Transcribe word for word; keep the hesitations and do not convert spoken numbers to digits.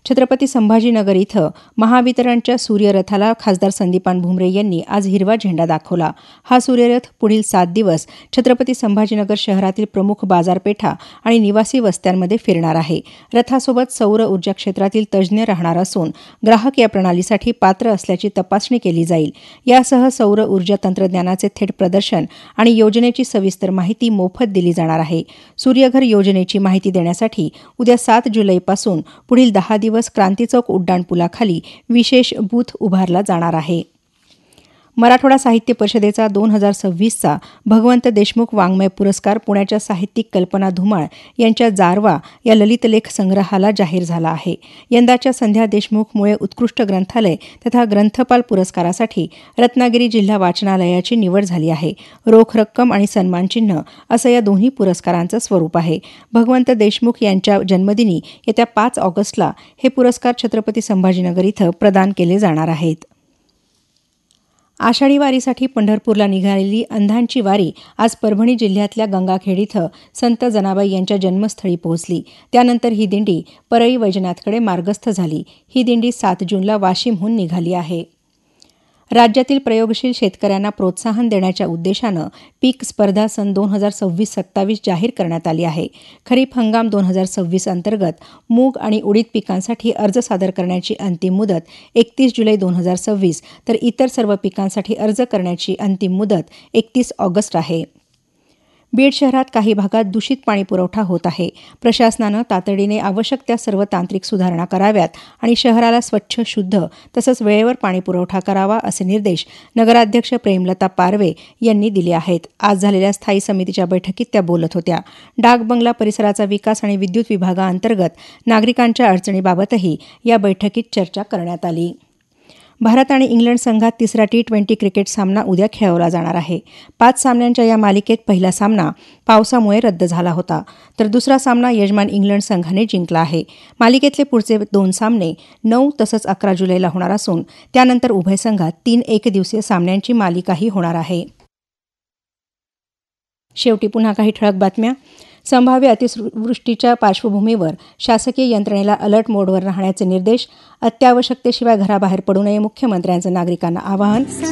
छत्रपती संभाजीनगर इथं महावितरणच्या सूर्यरथाला खासदार संदीपान भुमरे यांनी आज हिरवा झेंडा दाखवला. हा सूर्यरथ पुढील सात दिवस छत्रपती संभाजीनगर शहरातील प्रमुख बाजारपेठा आणि निवासी वस्त्यांमध्ये फिरणार आहे. रथासोबत सौर ऊर्जा क्षेत्रातील तज्ज्ञ राहणार असून ग्राहक या प्रणालीसाठी पात्र असल्याची तपासणी केली जाईल. यासह सौर ऊर्जा तंत्रज्ञानाचे थेट प्रदर्शन आणि योजनेची सविस्तर माहिती मोफत दिली जाणार आहे. सूर्यघर योजनेची माहिती देण्यासाठी उद्या सात जुलैपासून पुढील दहा दिवस क्रांतीचौक उड्डाणपुलाखाली विशेष बूथ उभारला जाणार आहे. मराठवाडा साहित्य परिषदेचा दोन हजार सव्वीसचा भगवंत देशमुख वाङ्मय पुरस्कार पुण्याच्या साहित्यिक कल्पना धुमाळ यांच्या जारवा या ललितलेख संग्रहाला जाहीर झाला आहे. यंदाच्या संध्या देशमुख मुळे उत्कृष्ट ग्रंथालय तथा ग्रंथपाल पुरस्कारासाठी रत्नागिरी जिल्हा वाचनालयाची निवड झाली आहे. रोख रक्कम आणि सन्मानचिन्ह असं या दोन्ही पुरस्कारांचं स्वरूप आहे. भगवंत देशमुख यांच्या जन्मदिनी येत्या पाच ऑगस्टला हे पुरस्कार छत्रपती संभाजीनगर इथं प्रदान केले जाणार आहेत. आषाढी वारीसाठी पंढरपूरला निघालेली अंधांची वारी आज परभणी जिल्ह्यातल्या गंगाखेड इथं संत जनाबाई यांच्या जन्मस्थळी पोहोचली. त्यानंतर ही दिंडी परळी वैजनाथकडे मार्गस्थ झाली. ही दिंडी सात जूनला वाशिमहून निघाली आहे. राज्यातील प्रयोगशील शेतकऱ्यांना प्रोत्साहन देण्याच्या उद्देशानं पीक स्पर्धा सन दोन हजार सव्वीस सत्तावीस जाहीर करण्यात आली आहे. खरीप हंगाम दोन हजार सव्वीस अंतर्गत मूग आणि उडीद पिकांसाठी अर्ज सादर करण्याची अंतिम मुदत एकतीस जुलै दोन हजार सव्वीस तर इतर सर्व पिकांसाठी अर्ज करण्याची अंतिम मुदत एकतीस ऑगस्ट आहे. बीड शहरात काही भागात दूषित पाणी पुरवठा होत आहे. प्रशासनानं तातडीने आवश्यक त्या सर्व तांत्रिक सुधारणा कराव्यात आणि शहराला स्वच्छ, शुद्ध तसंच वेळेवर पाणी पुरवठा करावा असे निर्देश नगराध्यक्ष प्रेमलता पारवे यांनी दिले आहेत. आज झालेल्या स्थायी समितीच्या बैठकीत त्या बोलत होत्या. डाक बंगला परिसराचा विकास आणि विद्युत विभागाअंतर्गत नागरिकांच्या अडचणीबाबतही या बैठकीत चर्चा करण्यात आली. भारत आणि इंग्लंड संघात तिसरा टी ट्वेंटी क्रिकेट सामना उद्या खेळवला जाणार आहे. पाच सामन्यांच्या या मालिकेत पहिला सामना पावसामुळे रद्द झाला होता, तर दुसरा सामना यजमान इंग्लंड संघाने जिंकला आहे. मालिकेतले पुढचे दोन सामने नऊ तसंच अकरा जुलैला होणार असून त्यानंतर उभय संघात तीन एकदिवसीय सामन्यांची मालिकाही होणार आहे. शेवटी पुन्हा काही ठळक बातम्या. संभाव्य अतिवृष्टीच्या पार्श्वभूमीवर शासकीय यंत्रणेला अलर्ट मोडवर राहण्याचे निर्देश. अत्यावश्यकतेशिवाय घराबाहेर पडू नये, मुख्यमंत्र्यांचं नागरिकांना आवाहन.